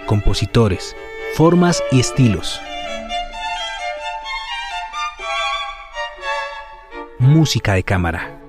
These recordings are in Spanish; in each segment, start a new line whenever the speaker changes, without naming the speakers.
compositores, formas y estilos. Música de cámara.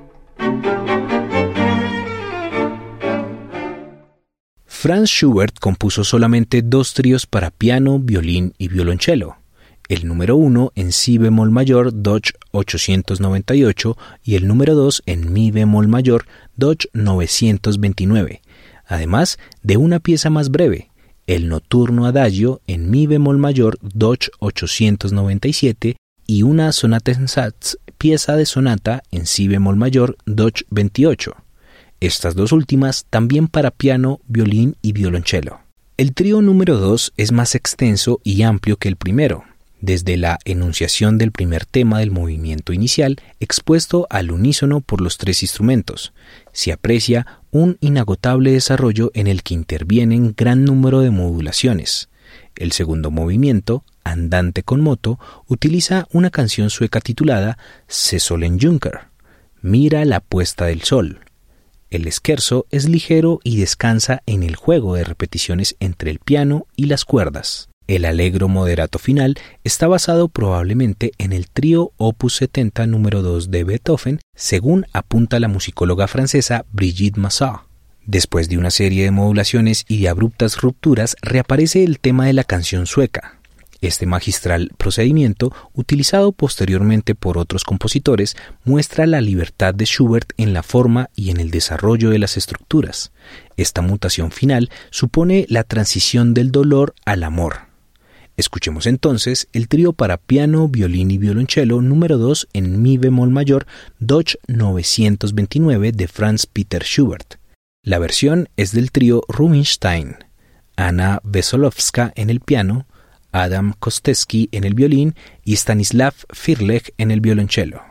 Franz Schubert compuso solamente 2 tríos para piano, violín y violonchelo. El número 1 en si bemol mayor, Dodge 898, y el número 2 en mi bemol mayor, Dodge 929, además de una pieza más breve, el Notturno Adagio en mi bemol mayor, Dodge 897, y una sonata en saz, pieza de sonata en si bemol mayor, Dodge 28. Estas 2 últimas también para piano, violín y violonchelo. El trío número 2 es más extenso y amplio que el primero, desde la enunciación del primer tema del movimiento inicial, expuesto al unísono por los 3 instrumentos. Se aprecia un inagotable desarrollo en el que intervienen gran número de modulaciones. El segundo movimiento, andante con moto, utiliza una canción sueca titulada Se solen Junker, mira la puesta del sol. El scherzo es ligero y descansa en el juego de repeticiones entre el piano y las cuerdas. El allegro moderato final está basado probablemente en el trío Opus 70 número 2 de Beethoven, según apunta la musicóloga francesa Brigitte Massat. Después de una serie de modulaciones y de abruptas rupturas, reaparece el tema de la canción sueca. Este magistral procedimiento, utilizado posteriormente por otros compositores, muestra la libertad de Schubert en la forma y en el desarrollo de las estructuras. Esta mutación final supone la transición del dolor al amor. Escuchemos entonces el trío para piano, violín y violonchelo número 2 en mi bemol mayor, Dodge 929 de Franz Peter Schubert. La versión es del trío Rubinstein, Anna Wesolowska en el piano, Adam Kostecki en el violín y Stanislav Firlek en el violonchelo.